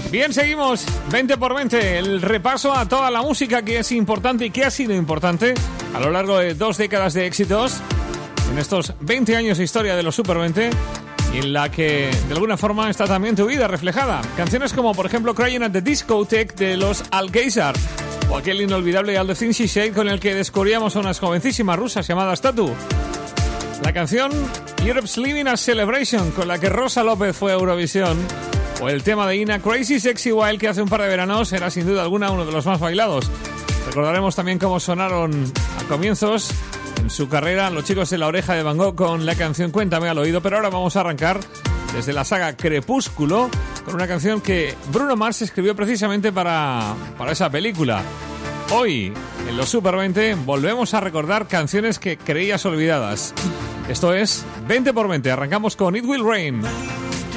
Bien, seguimos 20 por 20, el repaso a toda la música que es importante y que ha sido importante a lo largo de 2 décadas de éxitos en estos 20 años de historia de los Super 20 y en la que de alguna forma está también tu vida reflejada. Canciones como por ejemplo Crying at the Discotheque de los Alcázar o aquel inolvidable All the Things She Said con el que descubríamos a unas jovencísimas rusas llamadas Tatu. La canción Europe's Living a Celebration con la que Rosa López fue a Eurovisión. O el tema de Ina, Crazy Sexy Wild, que hace un par de veranos era sin duda alguna uno de los más bailados. Recordaremos también cómo sonaron a comienzos en su carrera los chicos de La Oreja de Van Gogh con la canción Cuéntame al oído, pero ahora vamos a arrancar desde la saga Crepúsculo con una canción que Bruno Mars escribió precisamente para esa película. Hoy, en los Super 20, volvemos a recordar canciones que creías olvidadas. Esto es 20 por 20, arrancamos con It Will Rain.